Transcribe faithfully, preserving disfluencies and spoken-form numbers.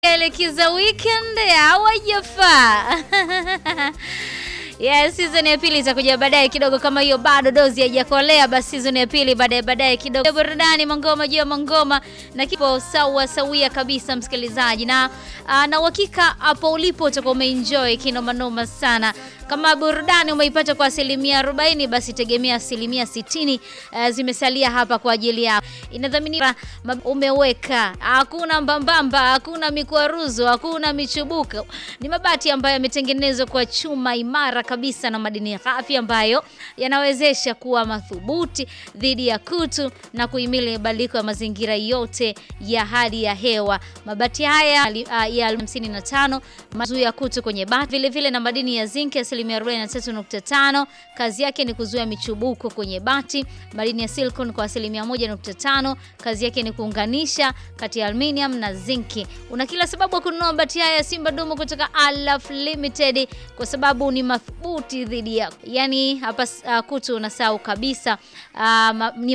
Elekiza weekend hawajafaa. Yes, season ya pili itakuja baadaye kidogo, kama hiyo bado dozi haijakolea basi season ya pili baadaye baadaye kidogo. Burudani mangoma juu ya mangoma na kipo sawa sawia kabisa msikilizaji, na uh, na uhakika hapo ulipo utakuwa umeenjoy kinoma noma sana. Kama burudani umeipata kwa asilimia arobaini, basi tegemea asilimia sitini uh, zimesalia hapa kwa ajili yako. Inadhaminiwa umeweka, hakuna mbambamba, hakuna mikwaruzo, hakuna michubuko. Ni mabati ambayo yametengenezwa kwa chuma imara kabisa na madini ghafi ambayo yanawezesha kuwa madhubuti dhidi ya kutu na kuhimili mabadiliko ya mazingira yote ya hali ya hewa. Mabati haya uh, ya hamsini na tano mazuia kutu kwenye bati, vile vile na madini ya zinc asilimia arobaini na tatu nukta tano. Kazi yake ni kuzuia michubuko kwenye bati. Madini ya silicon kwa asilimia moja nukta tano, kazi yake ni kuunganisha kati ya aluminium na zinki. Una kila sababu ya kununua mabati haya ya Simba Dumu kutoka Alaf Limited kwa sababu ni madhubuti dhidi ya, yani hapa uh, kutu unasahau kabisa. Uh,